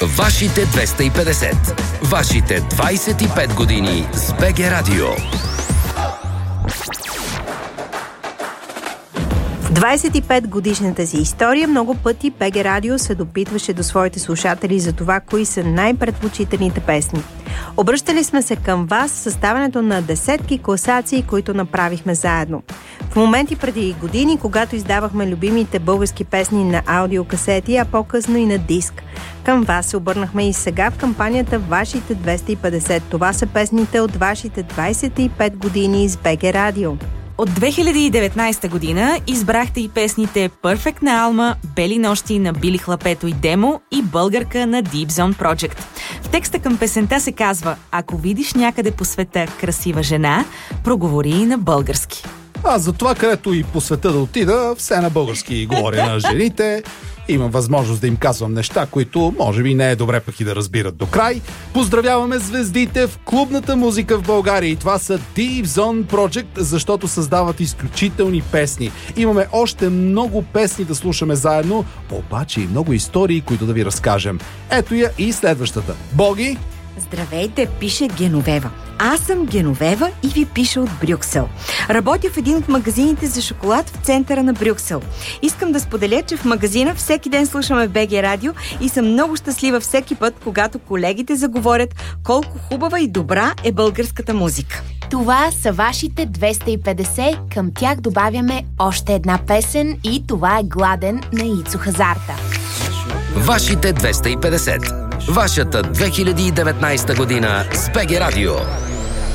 Вашите 250. Вашите 25 години с БГ Радио. 25 годишната си история много пъти БГ Радио се допитваше до своите слушатели за това, кои са най-предпочитаните песни. Обръщали сме се към вас с съставянето на десетки класации, които направихме заедно. В моменти преди години, когато издавахме любимите български песни на аудиокасети, а по-късно и на диск. Към вас се обърнахме и сега в кампанията Вашите 250. Това са песните от вашите 25 години с БГ Радио. От 2019 година избрахте и песните Perfect на Алма, Бели нощи на Били Хлапето и Демо и Българка на Deep Zone Project. В текста към песента се казва: ако видиш някъде по света красива жена, проговори и на български. Аз за това, където и по света да отида, все на български говоря на жените. Имам възможност да им казвам неща, които може би не е добре пък и да разбират до край. Поздравяваме звездите в клубната музика в България и това са Deep Zone Project, защото създават изключителни песни. Имаме още много песни да слушаме заедно, обаче и много истории, които да ви разкажем. Ето я и следващата. Боги! Здравейте, пише Геновева. Аз съм Геновева и ви пиша от Брюксел. Работя в един от магазините за шоколад в центъра на Брюксел. Искам да споделя, че в магазина всеки ден слушаме БГ Радио и съм много щастлива всеки път, когато колегите заговорят колко хубава и добра е българската музика. Това са вашите 250, към тях добавяме още една песен и това е Гладен на Ицо Хазарта. Вашите 250. Вашата 2019 година с БГ Радио.